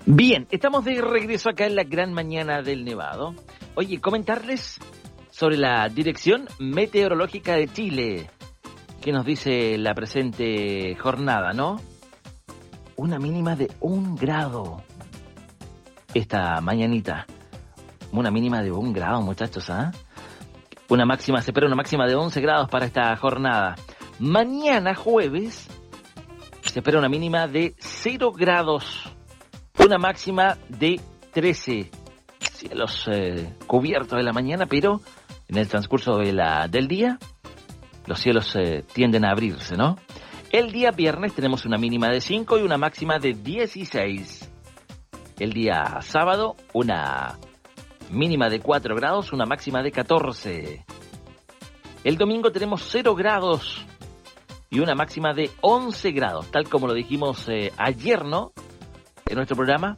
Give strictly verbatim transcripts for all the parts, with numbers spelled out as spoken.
Bien, estamos de regreso acá en la gran mañana del Nevado. Oye, comentarles sobre la Dirección Meteorológica de Chile, que nos dice la presente jornada, ¿no? Una mínima de un grado esta mañanita. Una mínima de un grado, muchachos, ¿ah? ¿eh? Una máxima, se espera una máxima de once grados para esta jornada. Mañana, jueves, se espera una mínima de cero grados. Una máxima de trece. Cielos eh, cubiertos de la mañana, pero en el transcurso de la, del día, los cielos eh, tienden a abrirse, ¿no? El día viernes tenemos una mínima de cinco y una máxima de dieciséis. El día sábado, una mínima de cuatro grados, una máxima de catorce. El domingo tenemos cero grados y una máxima de once grados, tal como lo dijimos eh, ayer, ¿no? En nuestro programa,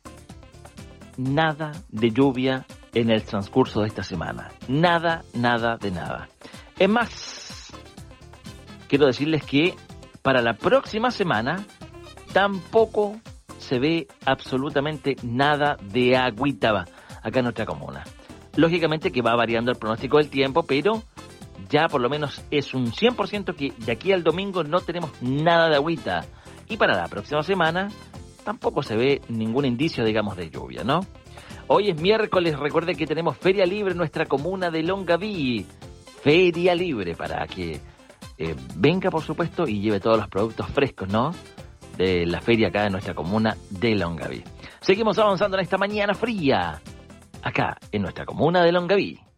nada de lluvia en el transcurso de esta semana. Nada, nada de nada. Es más, quiero decirles que para la próxima semana tampoco se ve absolutamente nada de agüita acá en nuestra comuna. Lógicamente que va variando el pronóstico del tiempo, pero ya por lo menos es un cien por ciento que de aquí al domingo no tenemos nada de agüita. Y para la próxima semana tampoco se ve ningún indicio, digamos, de lluvia, ¿no? Hoy es miércoles, recuerde que tenemos Feria Libre en nuestra comuna de Longaví. Feria Libre para que eh, venga, por supuesto, y lleve todos los productos frescos, ¿no? De la feria acá en nuestra comuna de Longaví. Seguimos avanzando en esta mañana fría, acá en nuestra comuna de Longaví.